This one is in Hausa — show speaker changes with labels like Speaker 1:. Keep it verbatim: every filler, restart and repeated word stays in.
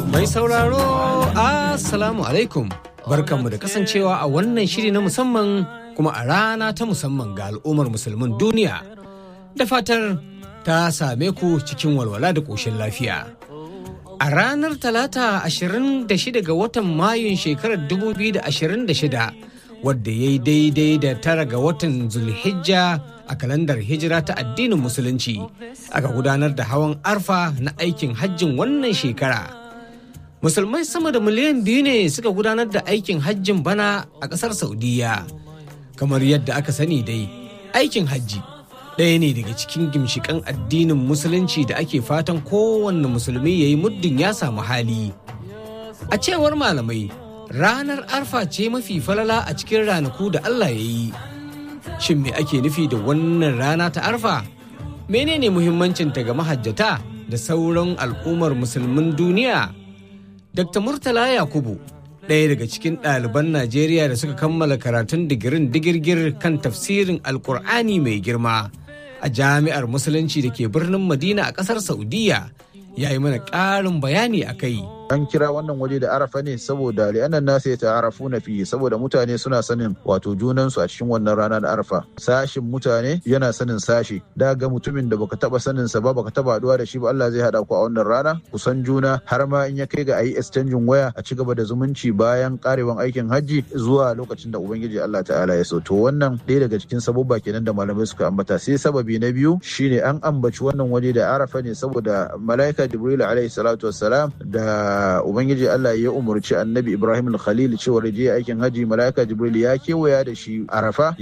Speaker 1: Mai sauraro, Assalamu alaikum. Barkanmu da kasancewa a wannan shiri na musamman kuma a rana ta musamman ga al'ummar musulmin duniya. Da fatar ta same ku cikin walwala da ƙoshin lafiya. A ranar Talata ashirin da shida ga watan Mayun shekarar dubu biyu da ashirin da shida, wadda ya yi daidai da tara ga watan Zulhijja a kalandar hijira ta addinin Musulunci, aka gudanar da hawan arfa na aikin hajjin wannan shekara. Musulmai sama da miliyan biyu ne suka gudanar da aikin hajjin bana a ƙasar Saudiya. Kamar yadda aka sani dai, aikin hajji ɗaya ne daga cikin gimshiƙan addinin Musulunci da ake fatan kowanne musulmi ya yi muddin ya samu hali. A cewar malamai, ranar arfa ce mafi falala a cikin ranaku da Allah ya yi. Shin me ake nufi da wannan rana ta arfa? Menene muhimmancinta ga mahajjata da sauran al'ummar musulmin duniya? Dakta Murtala Yakubu, ɗaya daga cikin ɗaliban Najeriya da suka kammala karatun digirin digirgir kan tafsirin Alƙur'ani mai girma a Jami'ar Musulunci da ke birnin Madina a ƙasar Saudiya, ya yi mana ƙarin bayani a kai.
Speaker 2: An kira wannan waje da arafa ne saboda li'annan nasu ya ta'arafu na fiye, saboda mutane suna sanin wato junansu a cikin wannan rana da arafa. Sashin mutane yana sanin sashi, da ga mutumin da baka taba sanin sa ba, baka taba haduwa da shi ba, Allah zai hada ku a wannan rana ku san juna, har ma in ya kai ga ayi exchanging waya a ci gaba da zumunci bayan karewan aikin hajji zuwa lokacin da ubangiji Allah ta'ala ya so. To wannan ɗaya daga cikin sababba kenan da malamai suka ambata. Sai sababi na biyu shine an ambaci wannan waje da arafa ne saboda malaika Jibril alaihi salatu wassalam da Ubangiji Allah ya umarci annabi Ibrahim al-Khalil cewa je aikin haji, malaika Jibril ya kewaya da shi Arafa